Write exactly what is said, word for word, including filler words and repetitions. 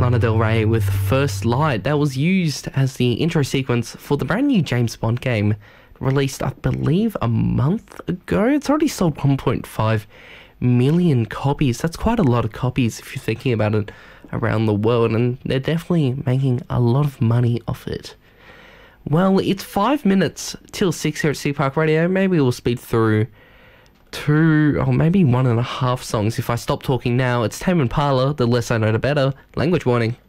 Lana Del Rey with First Light. That was used as the intro sequence for the brand new James Bond game, released, I believe, a month ago. It's already sold one point five million copies. That's quite a lot of copies if you're thinking about it around the world, and they're definitely making a lot of money off it. Well, it's five minutes till six here at City Park Radio. Maybe we'll speed through two, or maybe one and a half songs if I stop talking now. It's Tame Impala, The Less I Know The Better. Language warning.